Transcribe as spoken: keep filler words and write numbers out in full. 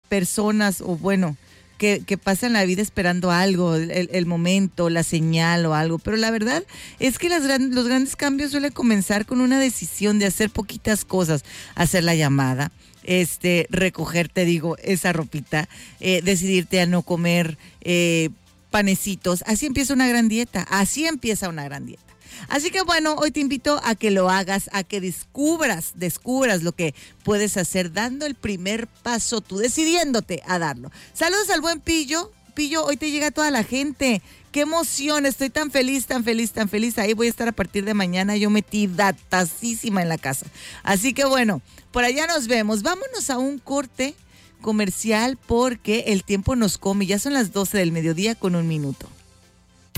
personas, o bueno, que, que pasan la vida esperando algo, el, el momento, la señal o algo, pero la verdad es que las gran, los grandes cambios suelen comenzar con una decisión de hacer poquitas cosas, hacer la llamada, este, recoger, te digo, esa ropita, eh, decidirte a no comer eh, panecitos, así empieza una gran dieta, así empieza una gran dieta. Así que bueno, hoy te invito a que lo hagas, a que descubras, descubras lo que puedes hacer dando el primer paso, tú decidiéndote a darlo. Saludos al buen Pillo. Pillo, hoy te llega toda la gente. ¡Qué emoción! Estoy tan feliz, tan feliz, tan feliz. Ahí voy a estar a partir de mañana. Yo metí datasísima en la casa. Así que bueno, por allá nos vemos. Vámonos a un corte comercial porque el tiempo nos come. Ya son las doce del mediodía con un minuto.